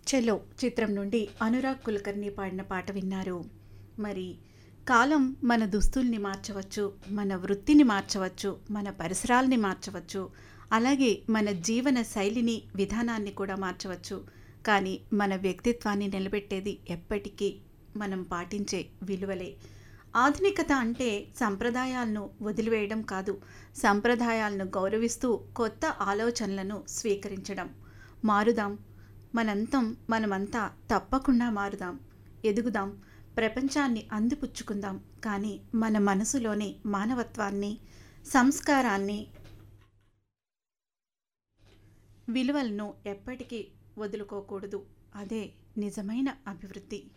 చలో చిత్రం నుండి అనురాగ్ కులకర్ణి పాడిన పాట విన్నారు. మరి కాలం మన దుస్తుల్ని మార్చవచ్చు, మన వృత్తిని మార్చవచ్చు, మన పరిసరాల్ని మార్చవచ్చు, అలాగే మన జీవన శైలిని, విధానాన్ని కూడా మార్చవచ్చు. కానీ మన వ్యక్తిత్వాన్ని నిలబెట్టేది ఎప్పటికీ మనం పాటించే విలువలే. ఆధునికత అంటే సంప్రదాయాలను వదిలివేయడం కాదు, సంప్రదాయాలను గౌరవిస్తూ కొత్త ఆలోచనలను స్వీకరించడం. మారుదాం, మనమంతా తప్పకుండా మారుదాం, ఎదుగుదాం, ప్రపంచాన్ని అందిపుచ్చుకుందాం. కానీ మన మనసులోని మానవత్వాన్ని, సంస్కారాన్ని, విలువలను ఎప్పటికీ వదులుకోకూడదు. అదే నిజమైన అభివృద్ధి.